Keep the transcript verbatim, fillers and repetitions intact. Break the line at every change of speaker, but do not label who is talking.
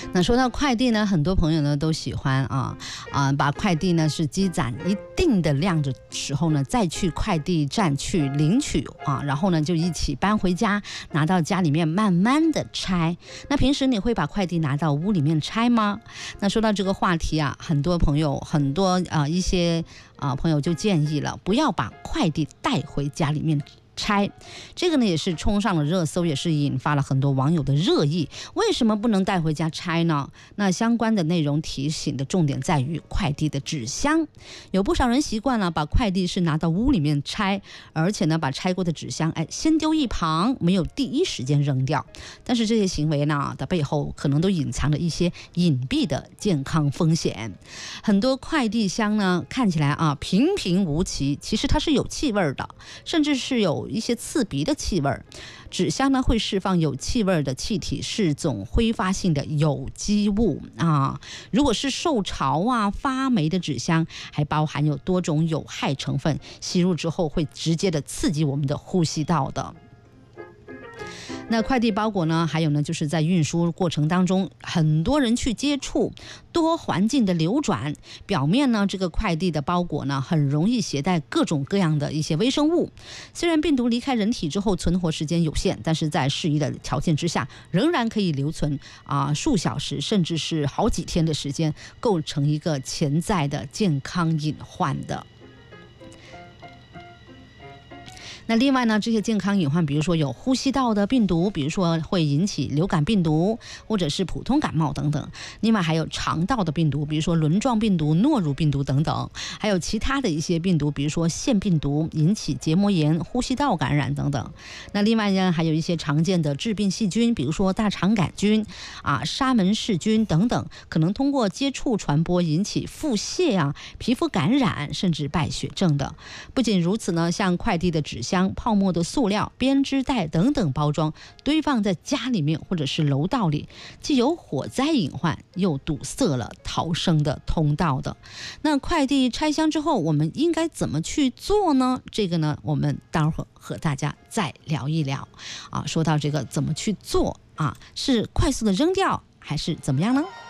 那说到快递呢，很多朋友呢都喜欢啊啊，把快递呢是积攒一定的量的时候呢，再去快递站去领取啊，然后呢就一起搬回家，拿到家里面慢慢的拆。那平时你会把快递拿到屋里面拆吗？那说到这个话题啊，很多朋友很多啊、呃、一些啊、呃、朋友就建议了，不要把快递带回家里面拆。这个呢也是冲上了热搜，也是引发了很多网友的热议。为什么不能带回家拆呢？那相关的内容提醒的重点在于快递的纸箱。有不少人习惯了把快递是拿到屋里面拆，而且呢把拆过的纸箱哎先丢一旁，没有第一时间扔掉。但是这些行为呢的背后可能都隐藏着一些隐蔽的健康风险。很多快递箱呢看起来啊平平无奇，其实它是有气味的，甚至是有一些刺鼻的气味。纸箱呢会释放有气味的气体，是种挥发性的有机物啊。如果是受潮啊发霉的纸箱，还包含有多种有害成分，吸入之后会直接的刺激我们的呼吸道的。那快递包裹呢，还有呢，就是在运输过程当中，很多人去接触，多环境的流转，表面呢，这个快递的包裹呢，很容易携带各种各样的一些微生物。虽然病毒离开人体之后存活时间有限，但是在适宜的条件之下，仍然可以留存啊、呃、数小时，甚至是好几天的时间，构成一个潜在的健康隐患的。那另外呢，这些健康隐患，比如说有呼吸道的病毒，比如说会引起流感病毒或者是普通感冒等等。另外还有肠道的病毒，比如说轮状病毒、诺如病毒等等，还有其他的一些病毒，比如说腺病毒引起结膜炎、呼吸道感染等等。那另外呢，还有一些常见的致病细菌，比如说大肠杆菌啊、沙门氏菌等等，可能通过接触传播，引起腹泻啊、皮肤感染，甚至败血症的。不仅如此呢，像快递的纸箱、泡沫的塑料、编织袋等等包装堆放在家里面或者是楼道里，既有火灾隐患，又堵塞了逃生的通道的。那快递拆箱之后，我们应该怎么去做呢？这个呢，我们待会儿和大家再聊一聊啊。说到这个怎么去做啊，是快速的扔掉还是怎么样呢？